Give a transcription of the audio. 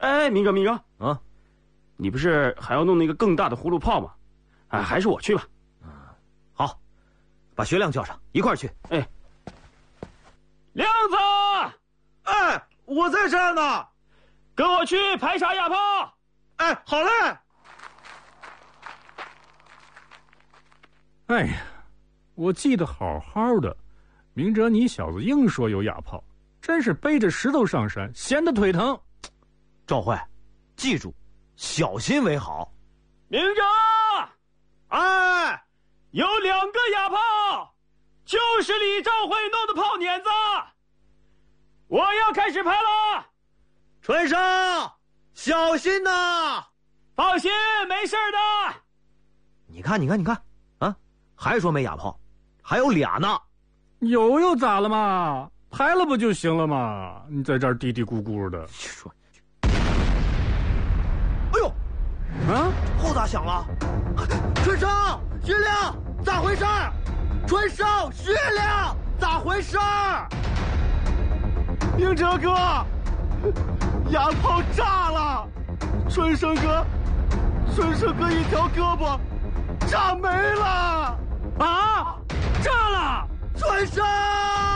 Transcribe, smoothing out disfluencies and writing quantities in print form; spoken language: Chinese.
哎，明哥， 啊， 你不是还要弄那个更大的葫芦炮吗？哎，还是我去吧。 好，把学亮叫上，一块儿去。 哎，亮子， 哎，我在这儿呢， 跟我去排查哑炮。 哎，好嘞。 哎呀，我记得好好的，明哲你小子硬说有哑炮，真是背着石头上山，闲得腿疼。 赵慧，记住，小心为好。 明哲， 哎， 有2个哑炮，就是李兆辉弄的炮碾子。我要开始排了， 春生，小心呐！ 放心，没事的。 你看，啊，还说没哑炮，还有俩呢。 有又咋了嘛？排了不就行了嘛？你在这儿嘀嘀咕咕的。 说， 哎呦， 啊， 炮咋响了？春生，学亮，咋回事？春生，学亮，咋回事？明哲哥，哑炮炸了！春生哥一条胳膊炸没了！ 啊，炸了！ 春生。